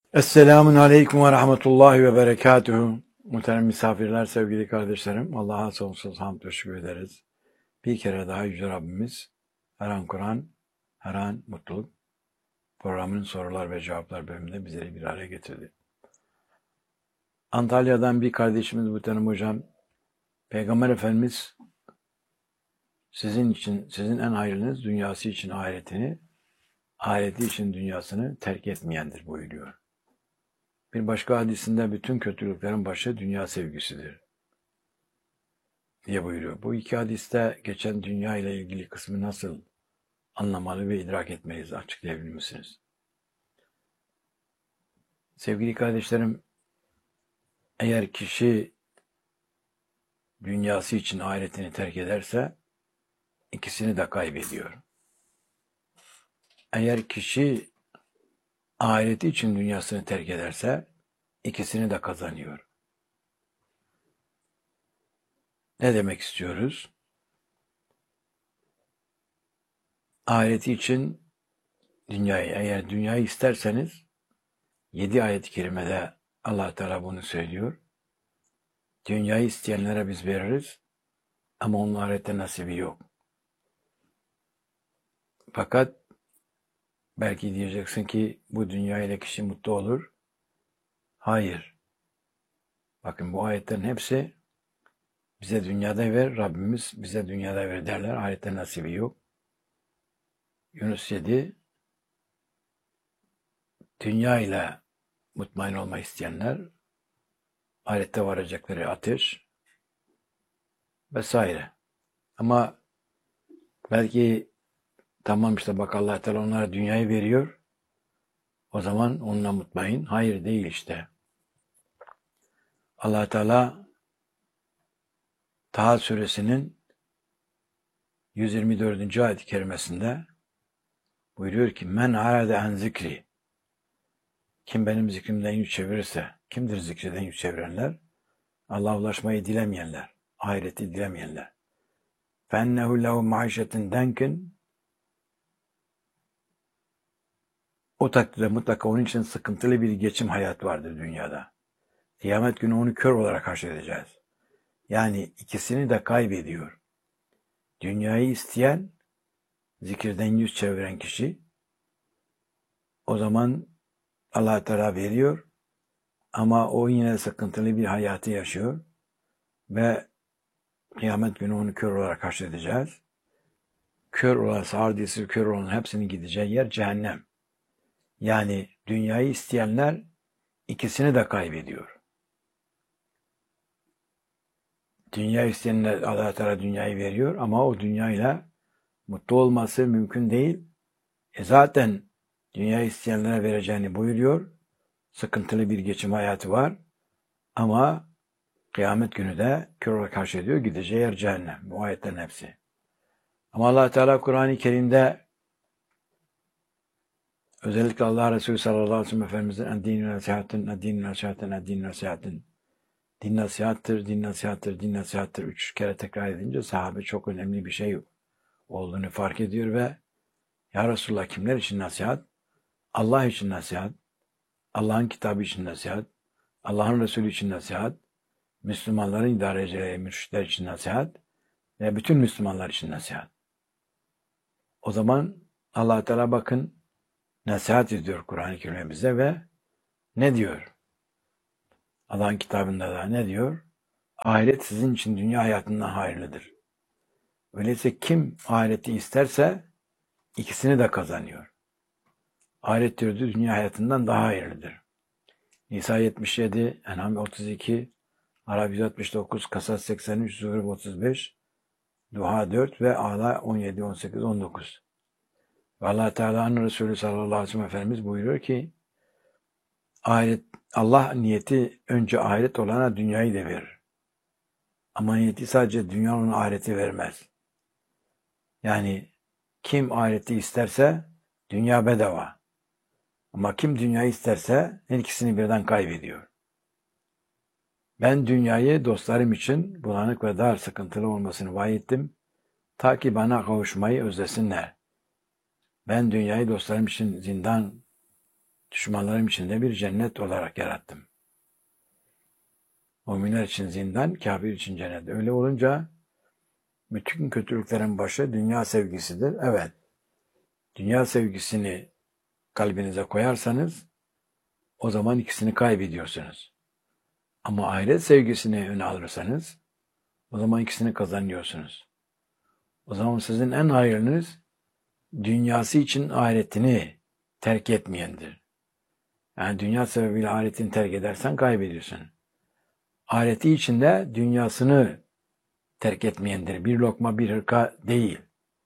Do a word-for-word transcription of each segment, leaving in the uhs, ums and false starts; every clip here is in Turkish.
Esselamun Aleyküm ve Rahmetullahi ve Berekatuhu. Muhterem misafirler, sevgili kardeşlerim, Allah'a sonsuz hamd ve şükür ederiz. Bir kere daha Yüce Rabbimiz her an Kur'an, her an mutluluk programının sorular ve cevaplar bölümünde bizleri bir araya getirdi. Antalya'dan bir kardeşimiz Muhterem Hocam, Peygamber Efendimiz sizin için, sizin en hayırlınız dünyası için ahiretini, ahireti için dünyasını terk etmeyendir buyuruyor. Bir başka hadisinde bütün kötülüklerin başı dünya sevgisidir diye buyuruyor. Bu iki hadiste geçen dünya ile ilgili kısmı nasıl anlamalı ve idrak etmeliyiz? Açıklayabilir misiniz? Sevgili kardeşlerim, eğer kişi dünyası için ahiretini terk ederse ikisini de kaybediyor. Eğer kişi ahireti için dünyasını terk ederse ikisini de kazanıyor. Ne demek istiyoruz? Ahireti için dünyayı, eğer dünyayı isterseniz yedi ayet-i kerimede Allah Teala bunu söylüyor. Dünyayı isteyenlere biz veririz ama onun ahirette nasibi yok. Fakat belki diyeceksin ki bu dünya ile kişi mutlu olur. Hayır. Bakın bu ayetlerin hepsi bize dünyada ver, Rabbimiz bize dünyada ver derler. Ahirette nasibi yok. Yunus yedi, dünya ile mutmain olmak isteyenler, ahirette varacakları ateş vesaire. Ama belki tamam işte bak Allah Teala onlara dünyayı veriyor. O zaman onunla mutmain. Hayır değil işte. Allah Teala Taha suresinin yüz yirmi dördüncü ayet-i kerimesinde buyuruyor ki men arade en zikri, kim benim zikrimden yüz çevirirse, kimdir zikreden yüz çevirenler? Allah'a ulaşmayı dilemeyenler, ahireti dilemeyenler. fennehu lehu maişetin denkin, o takdirde mutlaka onun için sıkıntılı bir geçim hayat vardır dünyada. Kıyamet günü onu kör olarak karşılayacağız. Yani ikisini de kaybediyor. Dünyayı isteyen, zikirden yüz çeviren kişi, o zaman Allah Teala veriyor ama o yine sıkıntılı bir hayatı yaşıyor ve kıyamet günü onu kör olarak karşılayacağız. Kör olan, sağır dilsiz kör olan hepsinin gideceği yer cehennem. Yani dünyayı isteyenler ikisini de kaybediyor. Dünya isteyenler Allah Teala dünyayı veriyor ama o dünyayla mutlu olması mümkün değil. E zaten dünya isteyenlere vereceğini buyuruyor. Sıkıntılı bir geçim hayatı var. Ama kıyamet günü de kör olarak karşı ediyor. Gideceği yer cehennem. Bu ayetlerin hepsi. Ama Allah Teala Kur'an-ı Kerim'de özellikle Allah Resulü sallallahu aleyhi ve sellem Efendimiz'in en-dînü nasihatın, en-dînü nasihatın, en-dînü nasihatın. Din nasihattır, din nasihattır, din nasihattır. Üç kere tekrar edince sahabe çok önemli bir şey olduğunu fark ediyor ve ya Resulullah kimler için nasihat? Allah için nasihat, Allah'ın kitabı için nasihat, Allah'ın Resulü için nasihat, Müslümanların idarecileri, mürşitler için nasihat ve bütün Müslümanlar için nasihat. O zaman Allah Teala bakın nasihat ediyor Kur'an-ı Kerim'imize ve ne diyor? Allah'ın kitabında da ne diyor? Ahiret sizin için dünya hayatından hayırlıdır. Öyleyse kim ahireti isterse ikisini de kazanıyor. Ahiret diyor dünya hayatından daha hayırlıdır. Nisa yetmiş yedi, En'am otuz iki, Arap yüz altmış dokuz, Kasas seksen üç, Zuhruf otuz beş, Duha dört ve A'la on yedi, on sekiz, on dokuz. Ve Allah Teala'nın Resulü sallallahu aleyhi ve sellem Efendimiz buyuruyor ki ahiret, Allah niyeti önce ahiret olana dünyayı da verir. Ama niyeti sadece dünyanın ahireti vermez. Yani kim ahireti isterse dünya bedava. Ama kim dünyayı isterse her ikisini birden kaybediyor. Ben dünyayı dostlarım için bulanık ve dar sıkıntılı olmasını vaat ettim. Ta ki bana kavuşmayı özlesinler. Ben dünyayı dostlarım için zindan düşmanlarım için de bir cennet olarak yarattım. Müminler için zindan, kafir için cennet. Öyle olunca bütün kötülüklerin başı dünya sevgisidir. Evet, dünya sevgisini kalbinize koyarsanız o zaman ikisini kaybediyorsunuz. Ama ahiret sevgisini öne alırsanız o zaman ikisini kazanıyorsunuz. O zaman sizin en hayırlınız dünyası için ahiretini terk etmeyendir. Yani dünya sebebiyle ahiretini terk edersen kaybediyorsun. Ahireti için de dünyasını terk etmeyendir. Bir lokma bir hırka değil.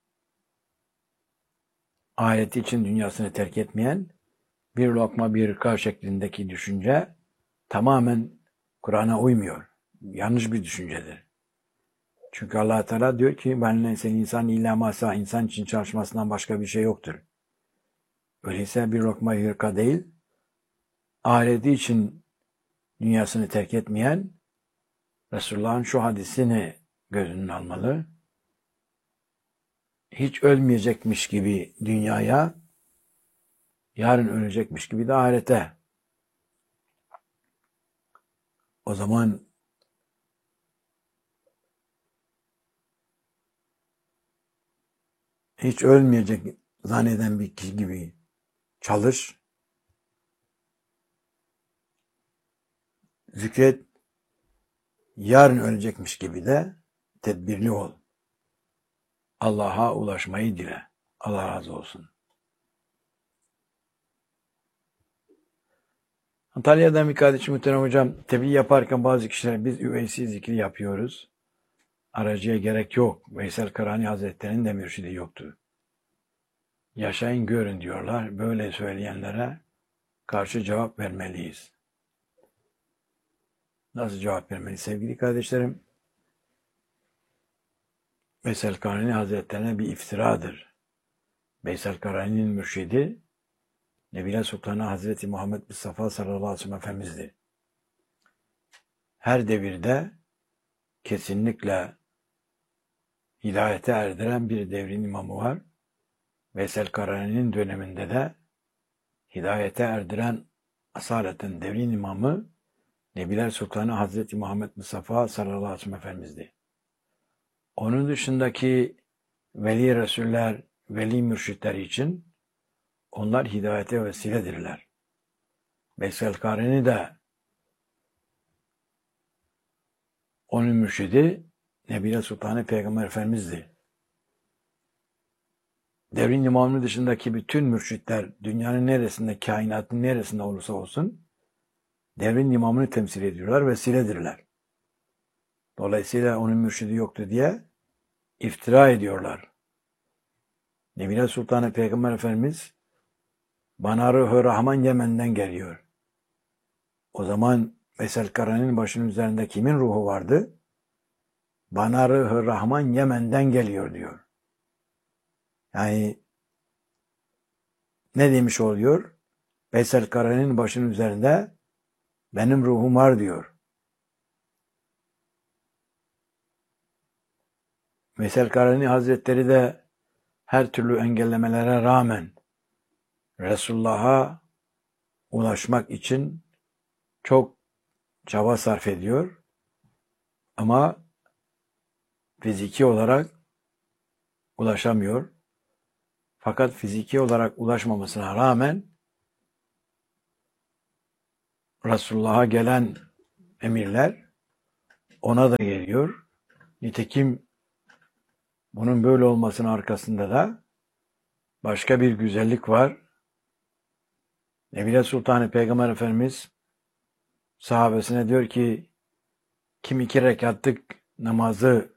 Ahireti için dünyasını terk etmeyen bir lokma bir hırka şeklindeki düşünce tamamen Kur'an'a uymuyor. Yanlış bir düşüncedir. Çünkü Allah Teala diyor ki ben sen insan illa masa, insan için çalışmasından başka bir şey yoktur. Öyleyse bir lokma bir hırka değil, ahireti için dünyasını terk etmeyen Resulullah'ın şu hadisini göz önüne almalı. Hiç ölmeyecekmiş gibi dünyaya, yarın ölecekmiş gibi de ahirete. O zaman hiç ölmeyecek zanneden bir kişi gibi çalış, zikret, yarın ölecekmiş gibi de tedbirli ol. Allah'a ulaşmayı dile. Allah razı olsun. Antalya'dan bir kardeşim muhterem hocam, tebliğ yaparken bazı kişiler biz üveysi zikri yapıyoruz. Aracıya gerek yok. Veysel Karani Hazretleri'nin de mürşidi yoktu. Yaşayın görün diyorlar. Böyle söyleyenlere karşı cevap vermeliyiz. Nasıl cevap vermeliyiz sevgili kardeşlerim? Veysel Karani Hazretlerine bir iftiradır. Veysel Karani'nin mürşidi Nebile Sultanı Hazreti Muhammed Mustafa sallallahu aleyhi ve sellem Efendimiz'dir. Her devirde kesinlikle hidayete erdiren bir devrin imamı var. Veysel Karani'nin döneminde de hidayete erdiren asaleten devrin imamı Nebiler Sultanı Hazreti Muhammed Mustafa sallallahu aleyhi ve sellem Efendimiz'di. Onun dışındaki veli resuller, veli mürşitler için onlar hidayete vesiledirler. Veysel Karani de onun mürşidi Nebile Sultanı Peygamber Efendimiz'di. Devrin imamının dışındaki bütün mürşitler dünyanın neresinde, kainatın neresinde olursa olsun devrin imamını temsil ediyorlar, vesiledirler. Dolayısıyla onun mürşidi yoktu diye iftira ediyorlar. Nebile Sultanı Peygamber Efendimiz Banar-ı Rahman Yemen'den geliyor. O zaman Veysel Karani'nin başının üzerinde kimin ruhu vardı? Banar-ı Rahman Yemen'den geliyor diyor. Yani ne demiş oluyor? Veysel Karani'nin başının üzerinde benim ruhum var diyor. Veysel Karani Hazretleri de her türlü engellemelere rağmen Resulullah'a ulaşmak için çok çaba sarf ediyor. Ama fiziki olarak ulaşamıyor. Fakat fiziki olarak ulaşmamasına rağmen Resulullah'a gelen emirler ona da geliyor. Nitekim bunun böyle olmasının arkasında da başka bir güzellik var. Nebile Sultanı Peygamber Efendimiz sahabesine diyor ki kim iki rekatlık namazı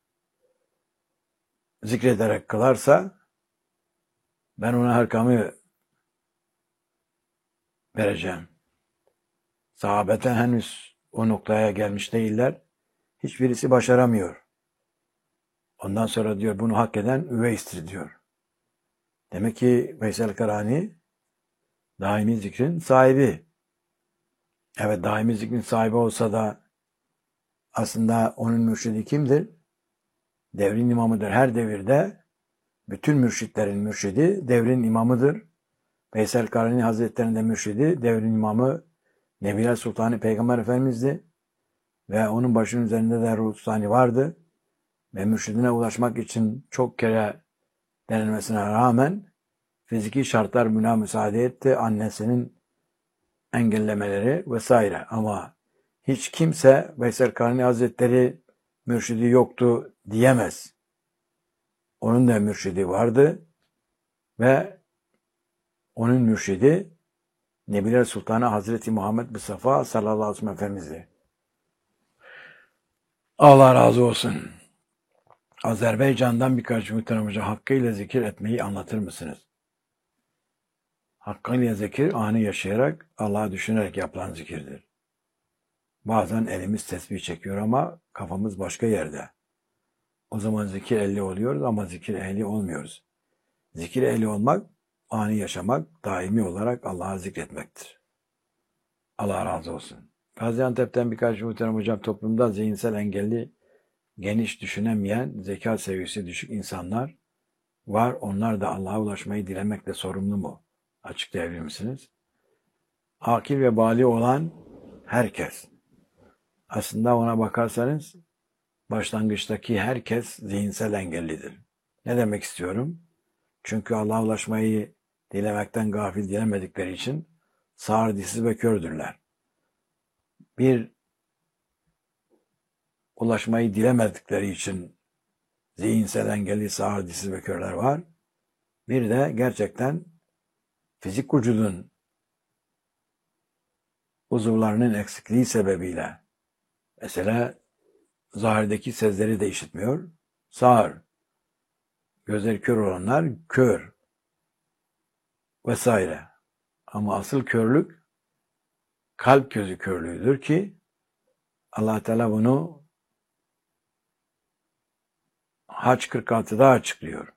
zikrederek kılarsa ben ona harkamı vereceğim. Sahabeten henüz o noktaya gelmiş değiller. Hiçbirisi başaramıyor. Ondan sonra diyor bunu hak eden Üveys'tir diyor. Demek ki Veysel Karani daimi zikrin sahibi. Evet daimi zikrin sahibi olsa da aslında onun mürşidi kimdir? Devrin imamıdır. Her devirde bütün mürşitlerin mürşidi devrin imamıdır. Veysel Karani Hazretleri'nin de mürşidi, devrin imamı Nebiler Sultanı Peygamber Efendimiz'di. Ve onun başının üzerinde de Ruh Sultani vardı. Ve mürşidine ulaşmak için çok kere denilmesine rağmen fiziki şartlar buna müsaade etti. Annesinin engellemeleri vesaire. Ama hiç kimse Veysel Karani Hazretleri mürşidi yoktu diyemez. Onun da mürşidi vardı ve onun mürşidi Nebiler Sultanı Hazreti Muhammed Mustafa sallallahu aleyhi ve sellem Efendimiz'di. Allah razı olsun. Azerbaycan'dan birkaç muhterem hoca hakkıyla zikir etmeyi anlatır mısınız? Hakkıyla zikir anı yaşayarak, Allah'ı düşünerek yapılan zikirdir. Bazen elimiz tesbih çekiyor ama kafamız başka yerde. O zaman zikir ehli oluyoruz ama zikir ehli olmuyoruz. Zikir ehli olmak, anı yaşamak, daimi olarak Allah'ı zikretmektir. Allah razı olsun. Gaziantep'ten birkaç muhterem hocam, toplumda zihinsel engelli, geniş düşünemeyen, zeka seviyesi düşük insanlar var. Onlar da Allah'a ulaşmayı dilemekle sorumlu mu? Açıklayabilir misiniz? Akil ve bali olan herkes. Aslında ona bakarsanız başlangıçtaki herkes zihinsel engellidir. Ne demek istiyorum? Çünkü Allah'a ulaşmayı dilemekten gafil dilemedikleri için sağır, dilsiz ve kördürler. Bir, ulaşmayı dilemedikleri için zihinsel engelli, sağır, dilsiz ve körler var. Bir de gerçekten fizik vücudun uzuvlarının eksikliği sebebiyle, mesela zahirdeki sezleri de işitmiyor, sağır, gözleri kör olanlar kör vesaire. Ama asıl körlük kalp gözü körlüğüdür ki Allah Teala bunu Hac kırk altıda açıklıyor.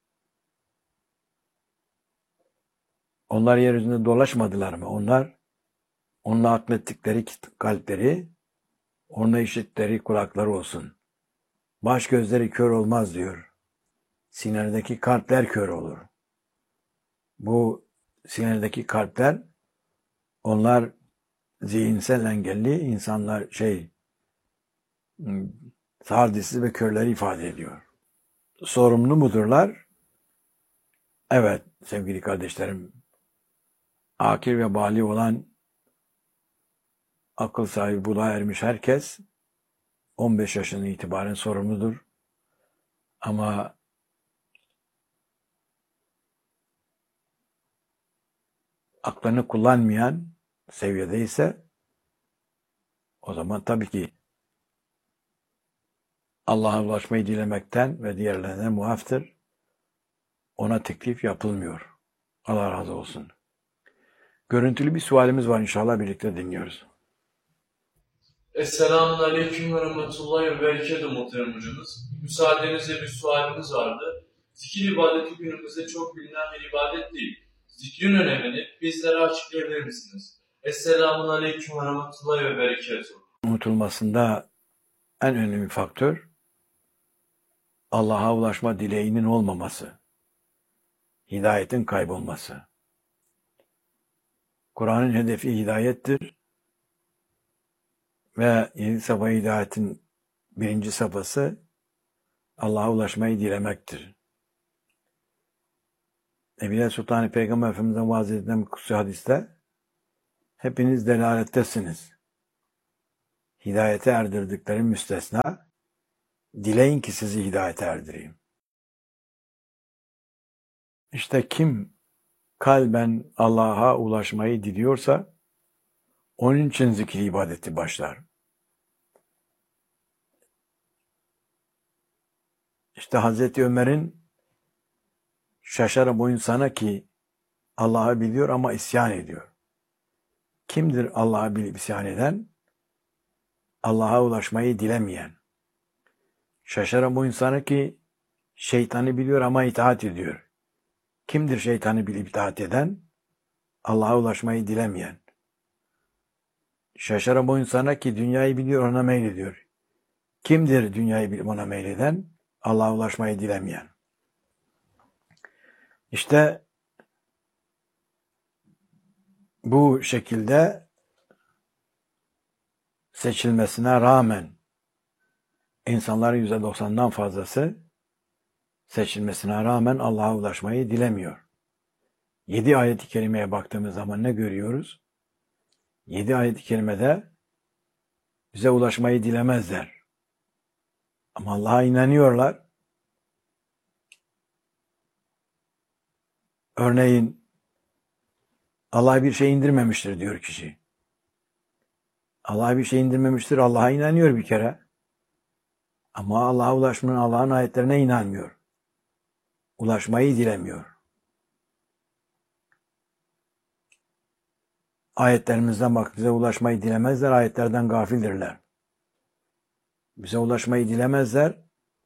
Onlar yeryüzünde dolaşmadılar mı? Onlar onunla aklettikleri kalpleri, onunla işittikleri kulakları olsun. Baş gözleri kör olmaz diyor. Sinedeki kalpler kör olur. Bu sinedeki kalpler, onlar zihinsel engelli insanlar, şey, sağır, dilsiz ve körleri ifade ediyor. Sorumlu mudurlar? Evet sevgili kardeşlerim. Akil ve bali olan, akıl sahibi, buluğa ermiş herkes on beş yaşından itibaren sorumludur. Ama aklını kullanmayan seviyede ise o zaman tabii ki Allah'a ulaşmayı dilemekten ve diğerlerine muaftır. Ona teklif yapılmıyor. Allah razı olsun. Görüntülü bir sualimiz var, inşallah birlikte dinliyoruz. Esselamun Aleyküm ve Rahmetullahi ve Berekatuhu muhterem hocamız. Müsaadenizle bir sualimiz vardı. Zikir ibadeti günümüzde çok bilinen bir ibadet değil. Zikrin önemini bizlere açıklayabilir misiniz? Esselamun Aleyküm ve Rahmetullahi ve Berekatuhu. Unutulmasında en önemli faktör Allah'a ulaşma dileğinin olmaması, hidayetin kaybolması. Kur'an'ın hedefi hidayettir ve yedi safa hidayetin birinci safhası Allah'a ulaşmayı dilemektir. Nebiler Sultanı Peygamber Efendimiz'den vaaz edilen kutsi hadiste hepiniz delalettesiniz. Hidayete erdirdikleri müstesna, dileyin ki sizi hidayete erdireyim. İşte kim kalben Allah'a ulaşmayı diliyorsa onun için zikir ibadeti başlar. İşte Hazreti Ömer'in şaşarım o insana ki Allah'ı biliyor ama isyan ediyor. Kimdir Allah'ı bilip isyan eden? Allah'a ulaşmayı dilemeyen. Şaşarım o insana ki şeytanı biliyor ama itaat ediyor. Kimdir şeytanı bilip itaat eden? Allah'a ulaşmayı dilemeyen. Şaşarım o insana ki dünyayı biliyor, ona meylediyor. Kimdir dünyayı bilip ona meyleden? Allah'a ulaşmayı dilemeyen. İşte bu şekilde seçilmesine rağmen insanların yüzde doksandan fazlası seçilmesine rağmen Allah'a ulaşmayı dilemiyor. Yedi ayet-i kerimeye baktığımız zaman ne görüyoruz? Yedi ayet-i kerimede bize ulaşmayı dilemezler. Ama Allah'a inanıyorlar. Örneğin Allah bir şey indirmemiştir diyor kişi. Allah bir şey indirmemiştir. Allah'a inanıyor bir kere. Ama Allah'a ulaşmanın, Allah'ın ayetlerine inanmıyor. Ulaşmayı dilemiyor. Ayetlerimizden bak bize ulaşmayı dilemezler. Ayetlerden gafildirler. Bize ulaşmayı dilemezler.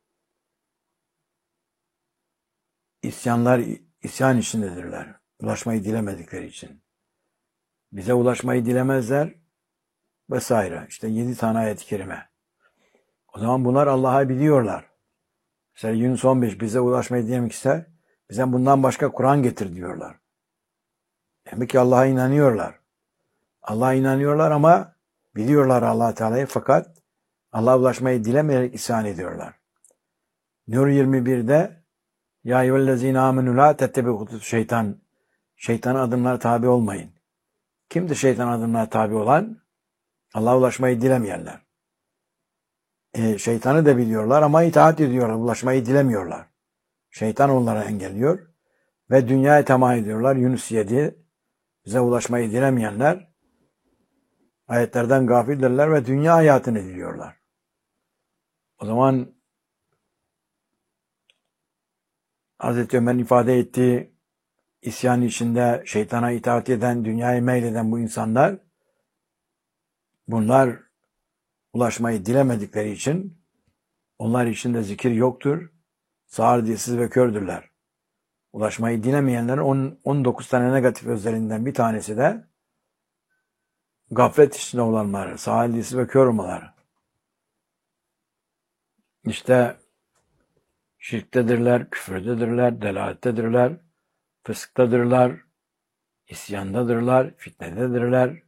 İsyanlar, isyan içindedirler. Ulaşmayı dilemedikleri için. Bize ulaşmayı dilemezler. Vesaire. İşte yedi tane ayet-i kerime. O zaman bunlar Allah'ı biliyorlar. Mesela Yunus on beş bize ulaşmayı dilemek ister. Bize bundan başka Kur'an getir diyorlar. Demek ki Allah'a inanıyorlar. Allah'a inanıyorlar ama biliyorlar Allah Teala'yı fakat Allah'a ulaşmayı dilemeyerek isyan ediyorlar. Nur yirmi birde Ya eyyühellezine amenü la tettebi'u şeytan. Şeytanın adımlarına tabi olmayın. Kimdir şeytan adımlarına tabi olan? Allah'a ulaşmayı dilemeyenler. E, şeytanı da biliyorlar ama itaat ediyorlar. Ulaşmayı dilemiyorlar. Şeytan onlara engelliyor. Ve dünyaya tamah ediyorlar. Yunus yedi. Bize ulaşmayı dilemeyenler ayetlerden gafildirler ve dünya hayatını diliyorlar. O zaman Hazreti Ömer'in ifade ettiği isyan içinde şeytana itaat eden, dünyaya meyleden bu insanlar bunlar ulaşmayı dilemedikleri için onlar için de zikir yoktur. Sağır, dilsiz ve kördürler. Ulaşmayı dilemeyenlerin on dokuz tane negatif özelliğinden bir tanesi de gaflet içinde olanlar, sağır, dilsiz ve kör olmaları. İşte şirktedirler, küfürdedirler, delalettedirler, fısıktadırlar, isyandadırlar, fitnededirler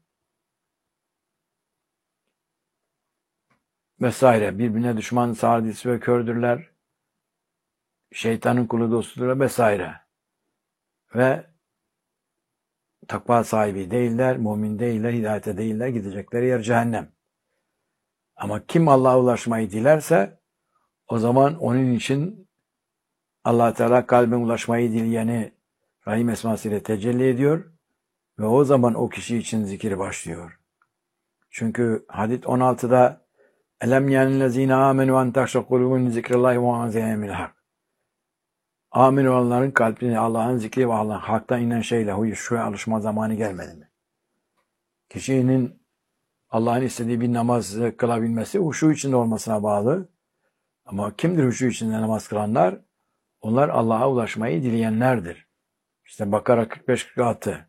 vesaire. Birbirine düşman, sağır, dilsiz ve kördürler. Şeytanın kulu dostudurlar vesaire. Ve takva sahibi değiller, mümin değiller, hidayete değiller, gidecekleri yer cehennem. Ama kim Allah'a ulaşmayı dilerse o zaman onun için Allah Teala kalbine ulaşmayı dileyeni Rahim esmasıyla tecelli ediyor ve o zaman o kişi için zikir başlıyor. Çünkü hadis on altıda Elem yenillezine amenu en tahşa kulubun zikrillahi ve anzeyne minel hak. Amin olanların kalbine Allah'ın zikri ve Allah'ın haktan inen şeyle huşuya alışma zamanı gelmedi mi? Kişinin Allah'ın istediği bir namaz kılabilmesi huşu içinde olmasına bağlı. Ama kimdir huşu içinde namaz kılanlar? Onlar Allah'a ulaşmayı dileyenlerdir. İşte Bakara kırk beş kırk altı.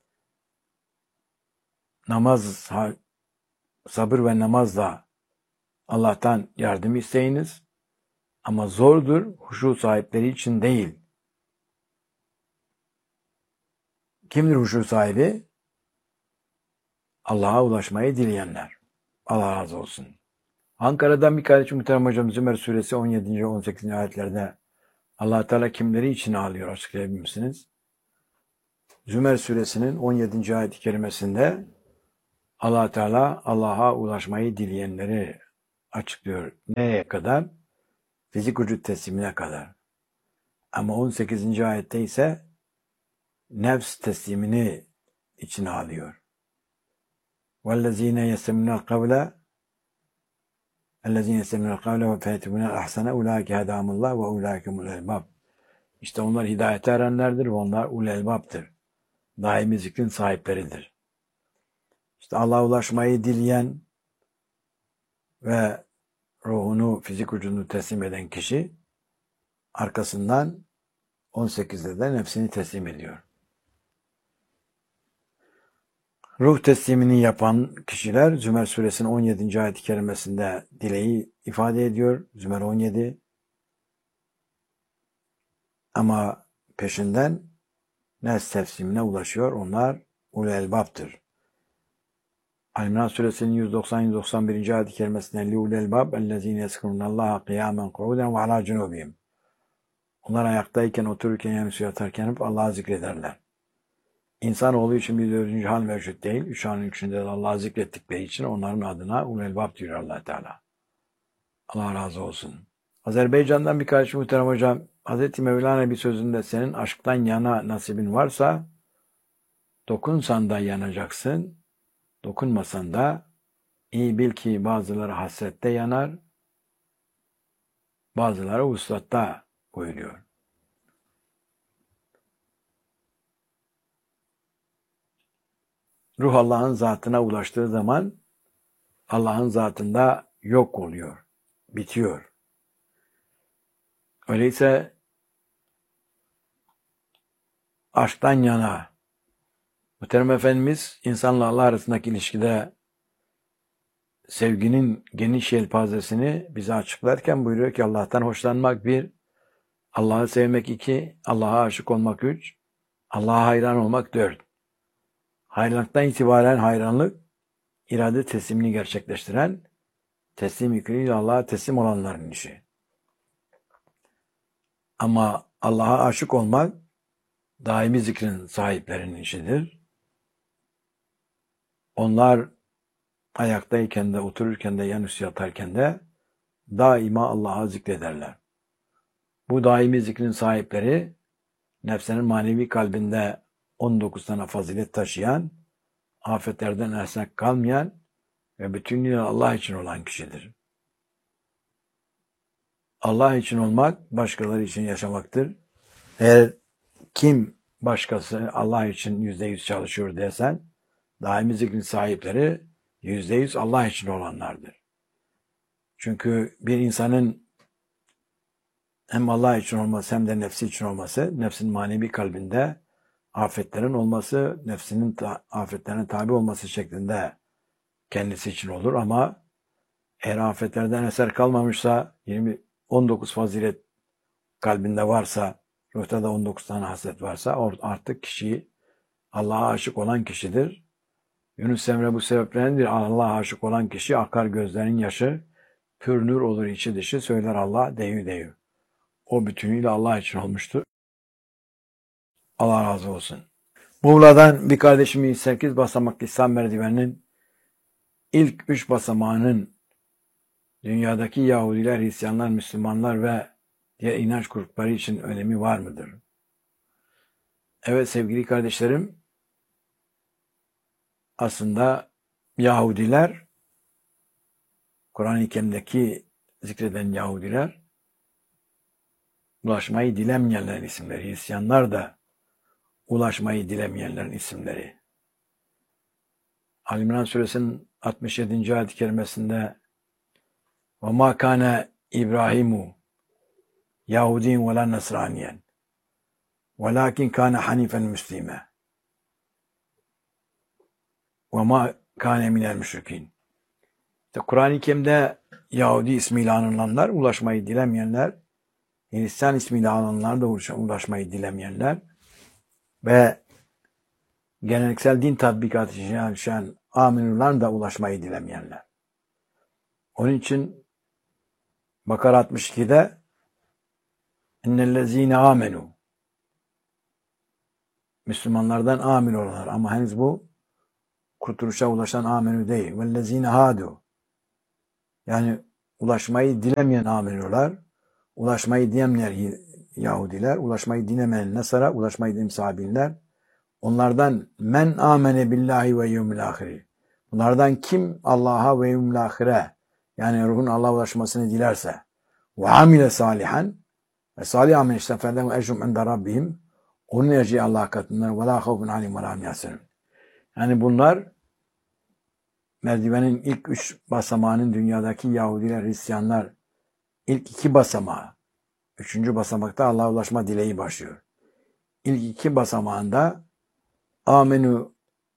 Namaz, sabır ve namazla Allah'tan yardım isteyiniz. Ama zordur, huşu sahipleri için değil. Kimdir huşu sahibi? Allah'a ulaşmayı dileyenler. Allah razı olsun. Ankara'dan bir kardeşim muhterem hocam Zümer suresi on yedinci on sekizinci ayetlerde Allah Teala kimleri için ağlıyor açıklayabilir misiniz? Zümer suresinin on yedinci ayet-i kerimesinde Allah Teala Allah'a ulaşmayı dileyenleri açıklıyor. Neye kadar? Fizik vücut teslimine kadar. Ama on sekizinci ayette ise nefs teslimini içine alıyor. وَالَّذ۪ينَ يَسْتَمِنَ الْقَوْلَ اَلَّذ۪ينَ يَسْتَمِنَ الْقَوْلَ وَفَيَتِبُنَ الْاَحْسَنَ اُولَٰئِكَ هَدَامُ اللّٰهِ وَاُولَٰئِكُمُ الْاَلْبَابِ. İşte onlar hidayete erenlerdir ve onlar ul-elbaptır. Daimi zikrin sahipleridir. İşte Allah'a ulaşmayı dileyen ve ruhunu, fizik vücudunu teslim eden kişi arkasından on sekizde de nefsini teslim ediyor. Ruh teslimini yapan kişiler Zümer suresinin on yedinci ayet-i kerimesinde dileği ifade ediyor. Zümer on yedi. Ama peşinden nefs teslimine ulaşıyor. Onlar ulul elbaptır. Ali-İmran suresinin yüz doksan yüz doksan birinci ayet-i kerimesinde liulul elbab ellezine yezkurunallaha kıyamen kuuden ve ala cunubihim. Onlar ayaktayken, otururken, yanısı yatarken hep Allah'ı zikrederler. İnsanoğlu için bir dördüncü hal mevcut değil. Üç anın üçünde de Allah'ı zikrettikleri için onların adına ulul elbab diyor Allah Teala. Allah razı olsun. Azerbaycan'dan bir kardeşim muhterem hocam, Hazreti Mevlana bir sözünde senin aşktan yana nasibin varsa dokunsan da yanacaksın, dokunmasan da iyi bil ki bazıları hasrette yanar, bazıları vuslatta buyuruyor. Ruh Allah'ın zatına ulaştığı zaman Allah'ın zatında yok oluyor, bitiyor. Öyleyse aşktan yana, Muhterem Efendimiz insanla Allah arasındaki ilişkide sevginin geniş yelpazesini bize açıklarken buyuruyor ki Allah'tan hoşlanmak bir, Allah'ı sevmek iki, Allah'a aşık olmak üç, Allah'a hayran olmak dört. Hayranlıktan itibaren hayranlık, irade teslimini gerçekleştiren, teslim yükünüyle Allah'a teslim olanların işi. Ama Allah'a aşık olmak, daimi zikrin sahiplerinin işidir. Onlar ayaktayken de, otururken de, yanüstü yatarken de daima Allah'a zikrederler. Bu daimi zikrin sahipleri, nefsinin manevi kalbinde on dokuz tane fazilet taşıyan, afetlerden ersek kalmayan ve bütünlüğü Allah için olan kişidir. Allah için olmak, başkaları için yaşamaktır. Eğer kim başkası Allah için yüzde yüz çalışıyor desen, daimi zikrin sahipleri yüzde yüz Allah için olanlardır. Çünkü bir insanın hem Allah için olması hem de nefsi için olması, nefsin manevi kalbinde afetlerin olması, nefsinin ta- afetlerine tabi olması şeklinde kendisi için olur ama eğer afetlerden eser kalmamışsa, yirmi on dokuz fazilet kalbinde varsa, ruhta da on dokuz tane hasret varsa artık kişi Allah'a aşık olan kişidir. Yunus Emre bu sebeplendir. Allah'a aşık olan kişi akar gözlerinin yaşı, pür nur olur içi dışı, söyler Allah deyü deyü. O bütünüyle Allah için olmuştur. Allah razı olsun. Muğla'dan bir kardeşimi sekiz basamaklı İslam merdiveninin ilk üç basamağının dünyadaki Yahudiler, Hristiyanlar, Müslümanlar ve diğer inanç grupları için önemi var mıdır? Evet sevgili kardeşlerim, aslında Yahudiler, Kur'an-ı Kerim'deki zikreden Yahudiler, ulaşmayı dilemeyenlerin isimleri. Hristiyanlar da ulaşmayı dilemeyenlerin isimleri. Ali-İmran suresinin altmış yedinci ayet-i kerimesinde وَمَا كَانَ İbrahimu Yahudin وَلَا نَصْرَانِيًا وَلَكِنْ كَانَ حَنِيفًا مُسْلِمًا وَمَا كَانَ مِنَ الْمُشْرِكِينَ. İşte Kur'an-ı Kerim'de Yahudi ismiyle anılanlar, ulaşmayı dilemeyenler, Hristiyan ismiyle anılanlar da ulaşmayı dilemeyenler ve geleneksel din tatbikatı için yaşayan aminular da ulaşmayı dilemeyenler. Onun için Bakara altmış ikide innellezine amenu, Müslümanlardan amin olanlar, ama henüz bu kurtuluşa ulaşan aminu değil. Vellezine hadu, yani ulaşmayı dilemeyen aminular, ulaşmayı dilemeyen Yahudiler, ulaşmayı dilemeyen Nasara, ulaşmayı dilemeyen Sabiler. Onlardan men amene billahi ve yevmil ahiri. Bunlardan kim Allah'a ve yevmil ahire, yani ruhun Allah'a ulaşmasını dilerse, ve amile salihan, ve salih amel işte fellehum ecrum inde rabbihim, onun ecri Allah katından ve la havfun aleyhim ve la hum yahzunun. Yani bunlar merdivenin ilk üç basamağının dünyadaki Yahudiler, Hristiyanlar ilk iki basamağı, üçüncü basamakta Allah'a ulaşma dileği başlıyor. İlk iki basamağında amenu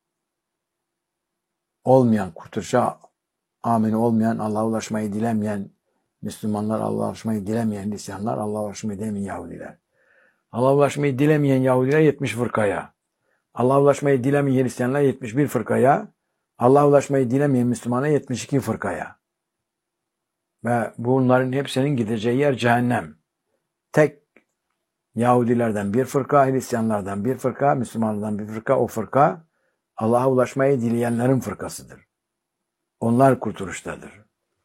olmayan, kurtuluşa amenu olmayan, Allah'a ulaşmayı dilemeyen Müslümanlar, Allah'a ulaşmayı dilemeyen Hristiyanlar, Allah'a ulaşmayı dilemeyen Yahudiler. Allah'a ulaşmayı dilemeyen Yahudiler yetmiş fırkaya, Allah'a ulaşmayı dilemeyen Hristiyanlar yetmiş bir fırkaya, Allah'a ulaşmayı dilemeyen Müslümana yetmiş iki fırkaya. Ve bunların hepsinin gideceği yer cehennem. Tek Yahudilerden bir fırka, Hristiyanlardan bir fırka, Müslümanlardan bir fırka, o fırka Allah'a ulaşmayı dileyenlerin fırkasıdır. Onlar kurtuluştadır.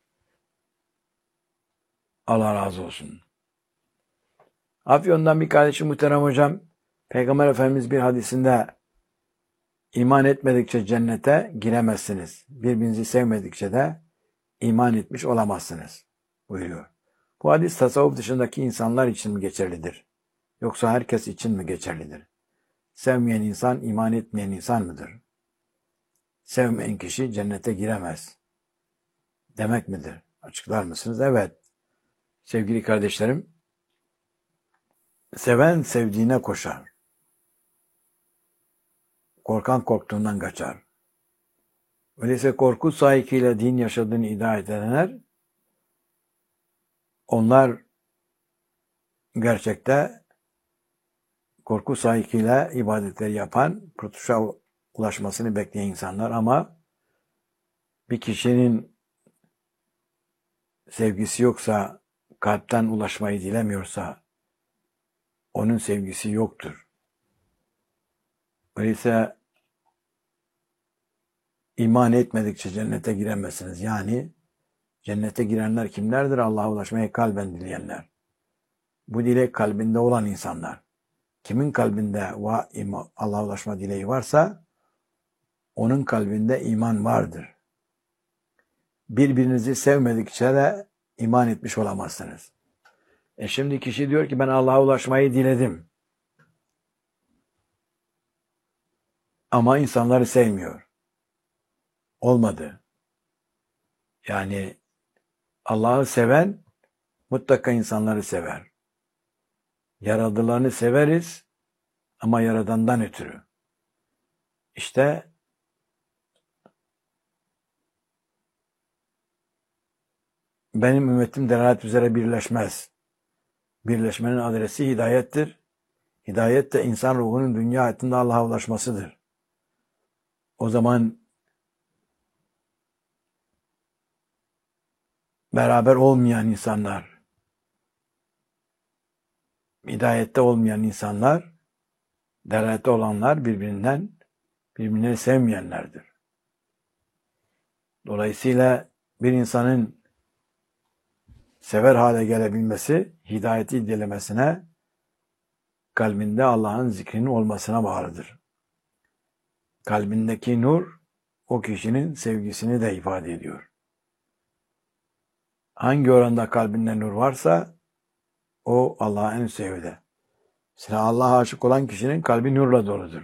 Allah razı olsun. Afyon'dan bir kardeşim muhterem hocam, Peygamber Efendimiz bir hadisinde iman etmedikçe cennete giremezsiniz. Birbirinizi sevmedikçe de iman etmiş olamazsınız buyuruyor. Bu hadis tasavvuf dışındaki insanlar için mi geçerlidir? Yoksa herkes için mi geçerlidir? Sevmeyen insan iman etmeyen insan mıdır? Sevmeyen kişi cennete giremez demek midir? Açıklar mısınız? Evet. Sevgili kardeşlerim, seven sevdiğine koşar. Korkan korktuğundan kaçar. Öyleyse korku sahikiyle din yaşadığını iddia edenler, onlar gerçekte korku sahikiyle ibadetleri yapan, kurtuluşa ulaşmasını bekleyen insanlar, ama bir kişinin sevgisi yoksa, kalpten ulaşmayı dilemiyorsa, onun sevgisi yoktur. Öyleyse iman etmedikçe cennete giremezsiniz. Yani cennete girenler kimlerdir? Allah'a ulaşmayı kalben dileyenler. Bu dilek kalbinde olan insanlar. Kimin kalbinde Allah'a ulaşma dileği varsa onun kalbinde iman vardır. Birbirinizi sevmedikçe de iman etmiş olamazsınız. E şimdi kişi diyor ki ben Allah'a ulaşmayı diledim. Ama insanları sevmiyor. Olmadı. Yani Allah'ı seven mutlaka insanları sever. Yaradılanı severiz ama Yaradan'dan ötürü. İşte benim ümmetim delalet üzere birleşmez. Birleşmenin adresi hidayettir. Hidayet de insan ruhunun dünya hayatında Allah'a ulaşmasıdır. O zaman beraber olmayan insanlar, hidayette olmayan insanlar, delalette olanlar birbirinden birbirini sevmeyenlerdir. Dolayısıyla bir insanın sever hale gelebilmesi, hidayeti dilemesine, kalbinde Allah'ın zikrinin olmasına bağlıdır. Kalbindeki nur, o kişinin sevgisini de ifade ediyor. Hangi oranda kalbinde nur varsa, o Allah'a en sevgide. Mesela Allah'a aşık olan kişinin kalbi nurla doludur.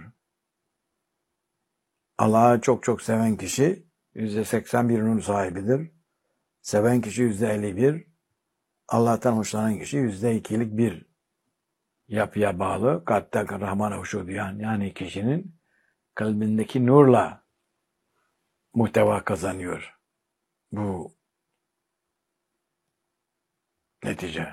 Allah'ı çok çok seven kişi, yüzde seksen bir nur sahibidir. Seven kişi yüzde elli bir, Allah'tan hoşlanan kişi yüzde ikilik bir yapıya bağlı. Kalpte Rahman'a huşu duyan, yani kişinin kalbindeki nurla muhteva kazanıyor bu netice.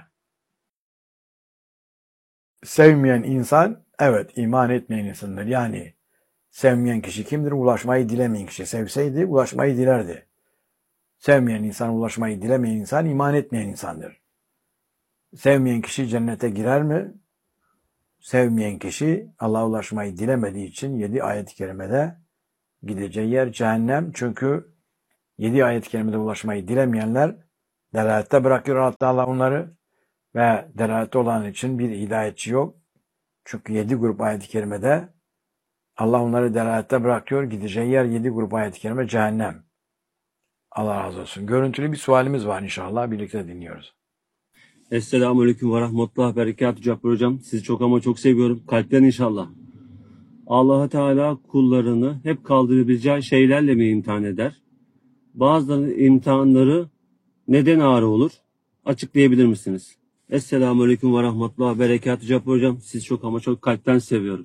Sevmeyen insan, evet iman etmeyen insandır. Yani sevmeyen kişi kimdir? Ulaşmayı dilemeyen kişi. Sevseydi ulaşmayı dilerdi. Sevmeyen insan, ulaşmayı dilemeyen insan, iman etmeyen insandır. Sevmeyen kişi cennete girer mi? Sevmeyen kişi Allah'a ulaşmayı dilemediği için yedi ayet-i kerimede gideceği yer cehennem. Çünkü yedi ayet-i kerimede ulaşmayı dilemeyenler delalette bırakıyor hatta Allah onları, ve delalette olan için bir hidayetçi yok. Çünkü yedi grup ayet-i kerimede Allah onları delalette bırakıyor. Gideceği yer yedi grup ayet-i kerime cehennem. Allah razı olsun. Görüntülü bir sualimiz var inşallah. Birlikte dinliyoruz. Esselamu ve Rahmetullah Berekatü Cabbar Hocam. Sizi çok ama çok seviyorum. Kalpten inşallah. Allah Teala kullarını hep kaldırabileceği şeylerle mi imtihan eder? Bazılarının imtihanları neden ağır olur? Açıklayabilir misiniz? Esselamu Aleyküm ve Rahmetullah Berekatü Cabbar Hocam. Sizi çok ama çok kalpten seviyorum.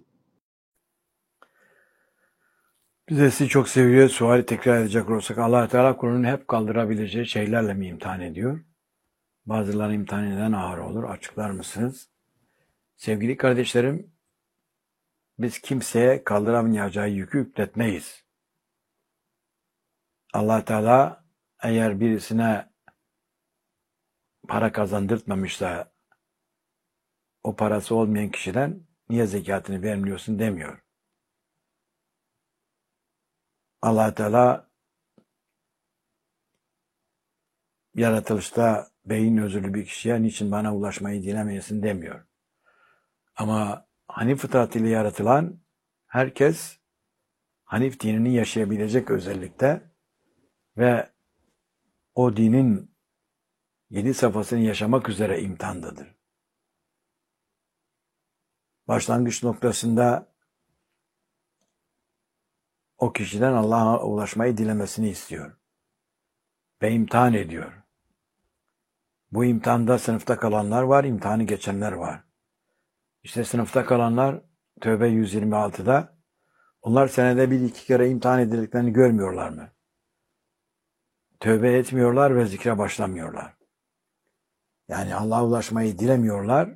Biz de sizi çok seviyor. Suali tekrar edecek olursak, Allah Teala kulunu hep kaldırabileceği şeylerle mi imtihan ediyor? Bazıları imtihan neden ağır olur? Açıklar mısınız? Sevgili kardeşlerim, biz kimseye kaldıramayacağı yükü yükletmeyiz. Allah Teala eğer birisine para kazandırtmamışsa o parası olmayan kişiden niye zekatını vermiyorsun demiyor. Allah Teala yaratılışta beyin özürlü bir kişiye niçin bana ulaşmayı dilemeyesin demiyor. Ama Hanif fıtratıyla yaratılan herkes Hanif dinini yaşayabilecek özellikte ve o dinin yedi safhasını yaşamak üzere imtihandadır. Başlangıç noktasında o kişiden Allah'a ulaşmayı dilemesini istiyor ve imtihan ediyor. Bu imtihanda sınıfta kalanlar var, imtihanı geçenler var. İşte sınıfta kalanlar Tövbe yüz yirmi altıda onlar senede bir iki kere imtihan edildiklerini görmüyorlar mı? Tövbe etmiyorlar ve zikre başlamıyorlar. Yani Allah'a ulaşmayı dilemiyorlar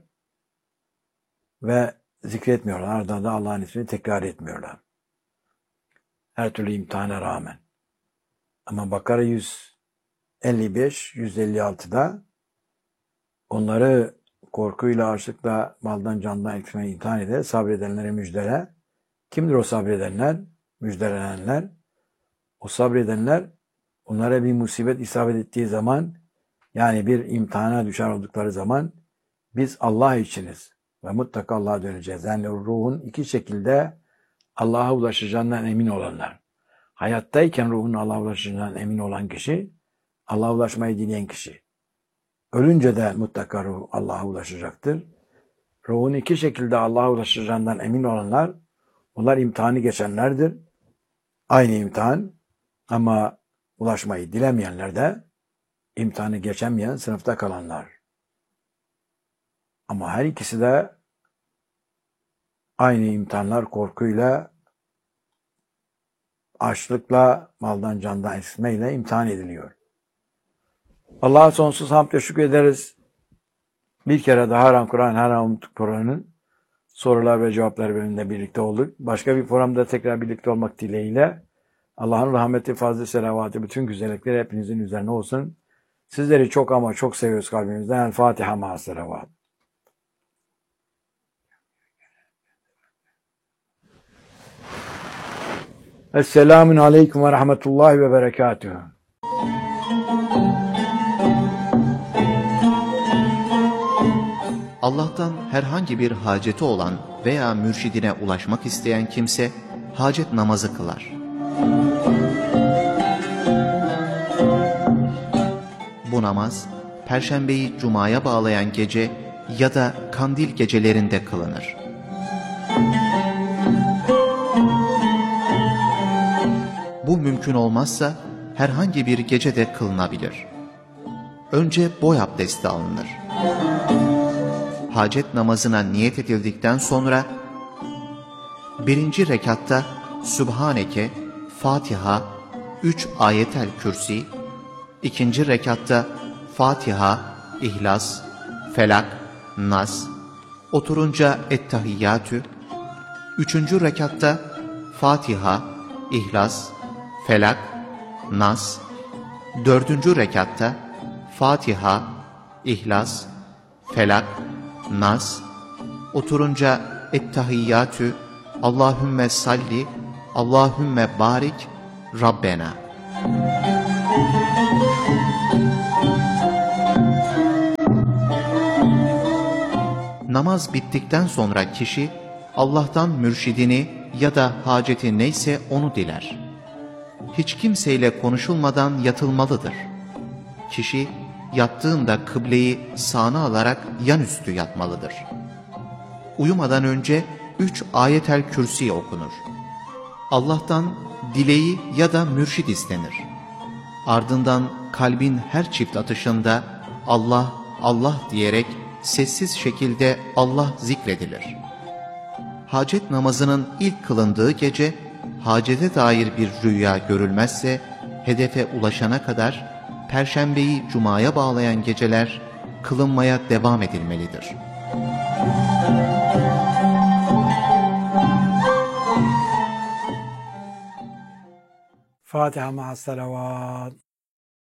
ve zikretmiyorlar. Ardından da Allah'ın ismini tekrar etmiyorlar. Her türlü imtihana rağmen. Ama Bakara yüz elli beş yüz elli altıda onları korkuyla, açlıkla, maldan, candan eksilmeye imtihan eder. Sabredenlere müjdele. Kimdir o sabredenler? Müjdelenenler. O sabredenler onlara bir musibet isabet ettiği zaman, yani bir imtihana düşer oldukları zaman biz Allah içiniz ve mutlaka Allah'a döneceğiz. Yani ruhun iki şekilde Allah'a ulaşacağından emin olanlar. Hayattayken ruhun Allah'a ulaşacağından emin olan kişi, Allah'a ulaşmayı dileyen kişi. Ölünce de mutlaka ruh Allah'a ulaşacaktır. Ruhun iki şekilde Allah'a ulaşacağından emin olanlar, onlar imtihanı geçenlerdir. Aynı imtihan ama ulaşmayı dilemeyenler de imtihanı geçemeyen sınıfta kalanlar. Ama her ikisi de aynı imtihanlar korkuyla, açlıkla, maldan candan eksilmeyle imtihan ediliyor. Allah'a sonsuz hamd ve şükür ederiz. Bir kere daha Haram Kur'an, Haram Umut Kur'an'ın sorular ve cevaplar bölümünde birlikte olduk. Başka bir programda tekrar birlikte olmak dileğiyle Allah'ın rahmeti, fazlı selavatı, bütün güzellikleri hepinizin üzerine olsun. Sizleri çok ama çok seviyoruz kalbimizden. El Fatiha ma'a selavat. Esselamun aleyküm ve rahmetullahi ve berekatuhu. Allah'tan herhangi bir haceti olan veya mürşidine ulaşmak isteyen kimse hacet namazı kılar. Bu namaz, Perşembeyi Cuma'ya bağlayan gece ya da kandil gecelerinde kılınır. Bu mümkün olmazsa herhangi bir gecede kılınabilir. Önce boy abdesti alınır. Hacet namazına niyet edildikten sonra birinci rekatta Sübhaneke, Fatiha, üç ayetel kürsi, ikinci rekatta Fatiha, İhlas, Felak, Nas, oturunca Ettehiyyatü, üçüncü rekatta Fatiha, İhlas, Felak, Nas, dördüncü rekatta Fatiha, İhlas, Felak, Nas, oturunca Ettehiyyatü, Allahümme salli, Allahümme barik, Rabbena. Namaz bittikten sonra kişi Allah'tan mürşidini ya da haceti neyse onu diler. Hiç kimseyle konuşulmadan yatılmalıdır. Kişi yattığında kıbleyi sağına alarak yanüstü yatmalıdır. Uyumadan önce üç ayetel kürsi okunur. Allah'tan dileği ya da mürşid istenir. Ardından kalbin her çift atışında Allah, Allah diyerek sessiz şekilde Allah zikredilir. Hacet namazının ilk kılındığı gece, hacete dair bir rüya görülmezse, hedefe ulaşana kadar Perşembeyi Cuma'ya bağlayan geceler kılınmaya devam edilmelidir. Fatiha ma'as salavat.